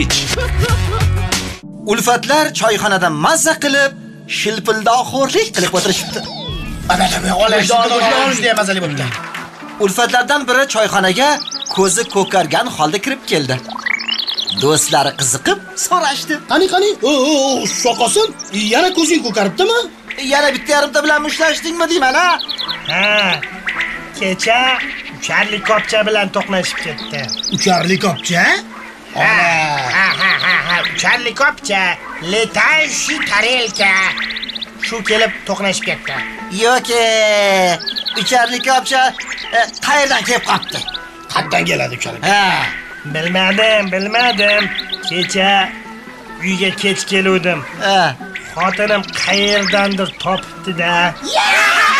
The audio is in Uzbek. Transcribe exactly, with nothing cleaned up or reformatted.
Ulfatlar choyxonada mazza qilib, shilpildoxo'rlik qilib o'tirishibdi. Ana olishdan juda mazali bo'ldi. Ulfatlardan biri choyxonaga ko'zi ko'kargan holda kirib keldi. Do'stlari qiziqib so'rashdi. Qani qani? O, shoqosim, yana ko'zing ko'karibdimi? Yana bitta yarimta bilan mushlashdingmi deyman, ha? Ha. Kecha ucharli kopcha bilan to'qnashib ketdi. Ucharli kopcha? Ha, ha, ha, ha, ha, ucharli kopcha, letashi tarelka. Shu kelib to'qnashib ketdi. Yo'ki, ucharli kopcha qayerdan kelib qopti? Qayerdan keladi ucharli? Ha. Bilmadim, bilmadim. Kecha uyga kech keluvdim. Ha. Xotinim qayerdandir topibdi-da.